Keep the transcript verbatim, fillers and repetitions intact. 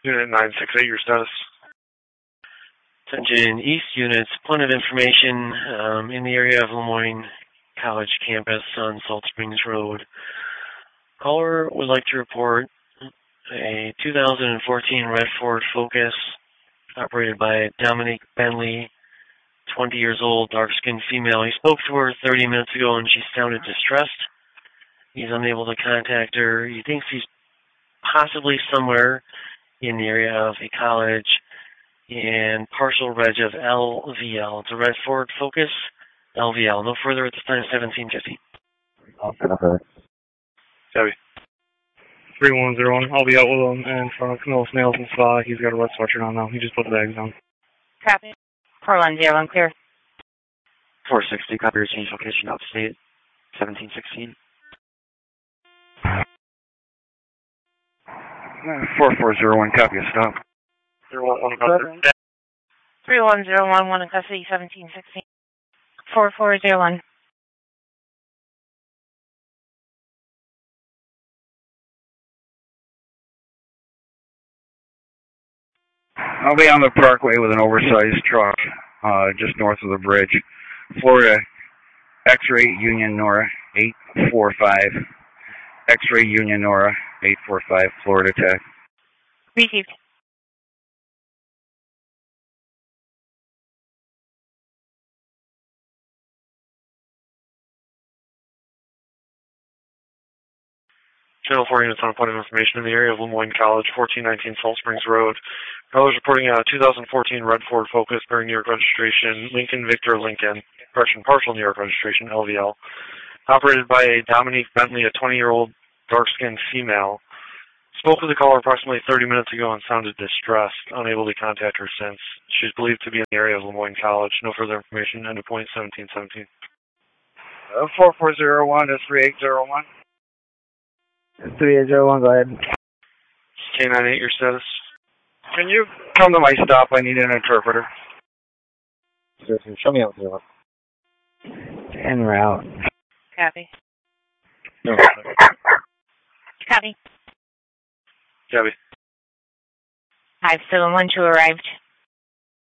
Unit nine six eight, your status. Attention East units, point of information um, in the area of Lemoyne College campus on Salt Springs Road. Caller would like to report a two thousand fourteen Red Ford Focus operated by Dominique Bentley, twenty years old, dark-skinned female. He spoke to her thirty minutes ago and she sounded distressed. He's unable to contact her. He thinks he's possibly somewhere in the area of a college and partial reg of L V L. It's a Red Ford Focus, L V L. No further at this time, seventeen fifty. Okay. Debbie. three one zero one. I'll be out with him in front of Camillus Nails and Spa. He's got a red sweatshirt on now. He just put the bags on. Copy. four one zero one, clear. four sixty, copy your change location upstate, seventeen sixteen. four four zero one, copy, stop. zero one one, copy. three one zero one, one in custody, seventeen sixteen. four four zero one. I'll be on the parkway with an oversized truck, uh, just north of the bridge. Florida, X-ray Union Nora, eight four five. X-ray Union Nora, eight four five, Florida Tech. Received. Channel four units on a point of information in the area of Lemoyne College, fourteen nineteen Salt Springs Road. Callers reporting a two thousand fourteen Red Ford Focus bearing New York registration, Lincoln Victor Lincoln, correction, partial New York registration, L V L, operated by a Dominique Bentley, a twenty-year-old dark-skinned female. Spoke with the caller approximately thirty minutes ago and sounded distressed, unable to contact her since. She's believed to be in the area of Lemoyne College. No further information. End of point, seventeen seventeen. Uh, four four zero one to three eight zero one. three eight zero one, go ahead. K nine eight, your status. Can you come to my stop? I need an interpreter. Show me out there. En route. Copy. No. Copy. Debbie. five seven one two arrived.